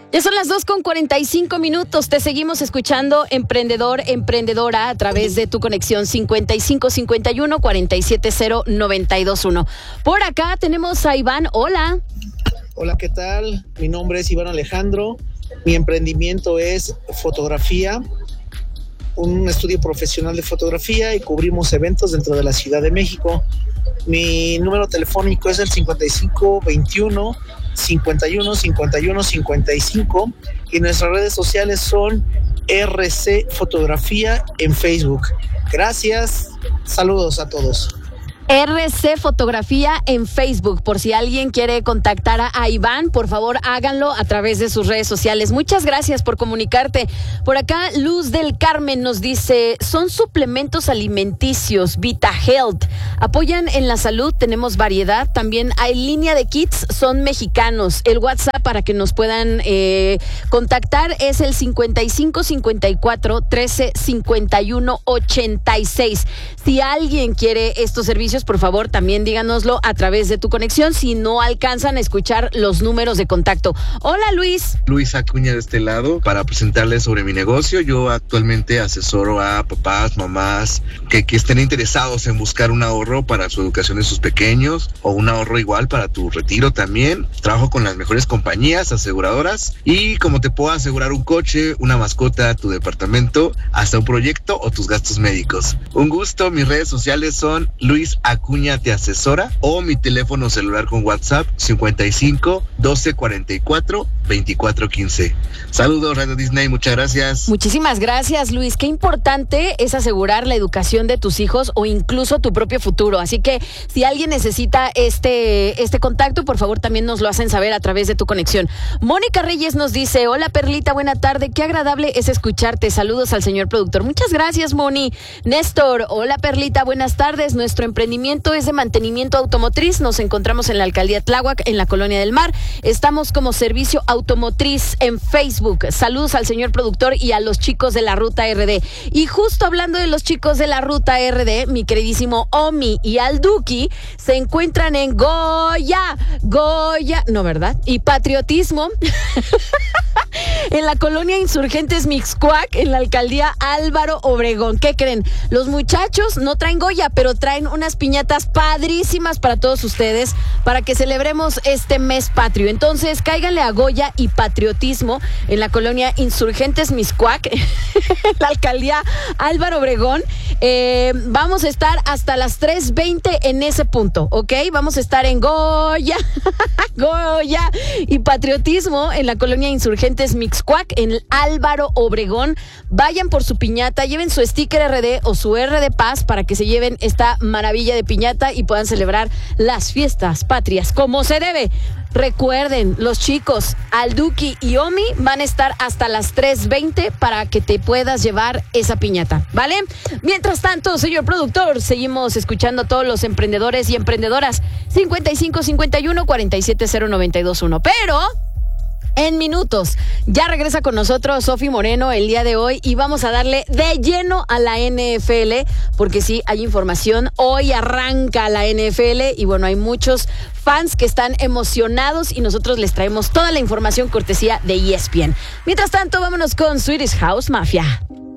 Ya son las 2:45. Te seguimos escuchando, emprendedor, emprendedora, a través de tu conexión 5551-470-921. Por acá tenemos a Iván. Hola. Hola, ¿qué tal? Mi nombre es Iván Alejandro. Mi emprendimiento es fotografía, un estudio profesional de fotografía, y cubrimos eventos dentro de la Ciudad de México. Mi número telefónico es el 5521-515155 y nuestras redes sociales son RC Fotografía en Facebook. Gracias, saludos a todos. RC Fotografía en Facebook. Por si alguien quiere contactar a Iván, por favor háganlo a través de sus redes sociales. Muchas gracias por comunicarte. Por acá Luz del Carmen nos dice: son suplementos alimenticios Vita Health, apoyan en la salud, tenemos variedad, también hay línea de kits, son mexicanos. El WhatsApp para que nos puedan contactar es el 5554-1351-86. Si alguien quiere estos servicios, por favor, también díganoslo a través de tu conexión si no alcanzan a escuchar los números de contacto. Hola, Luis. Luis Acuña de este lado para presentarles sobre mi negocio. Yo actualmente asesoro a papás, mamás que estén interesados en buscar un ahorro para su educación de sus pequeños o un ahorro igual para tu retiro también. Trabajo con las mejores compañías aseguradoras y como te puedo asegurar un coche, una mascota, tu departamento, hasta un proyecto o tus gastos médicos. Un gusto. Mis redes sociales son Luis Acuña Te Asesora o mi teléfono celular con WhatsApp 55 12 44 24 15. Saludos, Radio Disney, muchas gracias. Muchísimas gracias, Luis. Qué importante es asegurar la educación de tus hijos o incluso tu propio futuro. Así que si alguien necesita este contacto, por favor también nos lo hacen saber a través de tu conexión. Mónica Reyes nos dice: hola, Perlita, buena tarde, qué agradable es escucharte. Saludos al señor productor. Muchas gracias, Moni. Néstor: hola, Perlita, buenas tardes. Nuestro emprendimiento es de mantenimiento automotriz. Nos encontramos en la alcaldía Tláhuac, en la Colonia del Mar. Estamos como Servicio Automotriz en Facebook. Saludos al señor productor y a los chicos de la Ruta RD. Y justo hablando de los chicos de la Ruta RD, mi queridísimo Omi y Alduki se encuentran en Goya, no, ¿verdad? Y Patriotismo en la Colonia Insurgentes Mixcoac, en la alcaldía Álvaro Obregón. ¿Qué creen? Los muchachos no traen Goya, pero traen unas piñatas padrísimas para todos ustedes, para que celebremos este mes patrio. Entonces, cáiganle a Goya y Patriotismo en la Colonia Insurgentes Mixcoac, en la alcaldía Álvaro Obregón. Vamos a estar hasta las 3:20 en ese punto, ¿ok? Vamos a estar en Goya, Goya y Patriotismo en la Colonia Insurgentes Mixcoac, en Álvaro Obregón. Vayan por su piñata, lleven su sticker RD o su RD Paz para que se lleven esta maravilla de piñata y puedan celebrar las fiestas patrias como se debe. Recuerden, los chicos Alduki y Omi van a estar hasta las 3:20 para que te puedas llevar esa piñata, ¿vale? Mientras tanto, señor productor, seguimos escuchando a todos los emprendedores y emprendedoras. 5551-470-921. Pero en minutos ya regresa con nosotros Sofi Moreno el día de hoy y vamos a darle de lleno a la NFL, porque sí, hay información. Hoy arranca la NFL y bueno, hay muchos fans que están emocionados y nosotros les traemos toda la información cortesía de ESPN. Mientras tanto, vámonos con Swedish House Mafia.